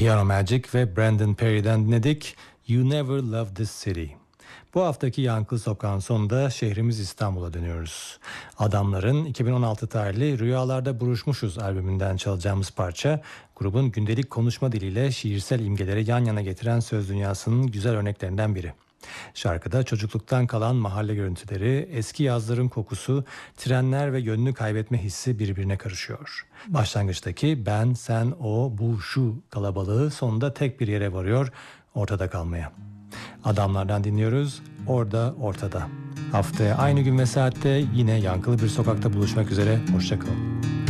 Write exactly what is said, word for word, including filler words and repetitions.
Piano Magic ve Brandon Perry'den dinledik. You Never Loved This City. Bu haftaki Yankılı Sokağın sonunda şehrimiz İstanbul'a dönüyoruz. Adamların iki bin on altı tarihli Rüyalarda Buruşmuşuz albümünden çalacağımız parça, grubun gündelik konuşma diliyle şiirsel imgeleri yan yana getiren söz dünyasının güzel örneklerinden biri. Şarkıda çocukluktan kalan mahalle görüntüleri, eski yazların kokusu, trenler ve yönünü kaybetme hissi birbirine karışıyor. Başlangıçtaki ben, sen, o, bu, şu kalabalığı sonunda tek bir yere varıyor, ortada kalmaya. Adamlardan dinliyoruz, orada ortada. Haftaya aynı gün ve saatte yine yankılı bir sokakta buluşmak üzere, hoşça kalın.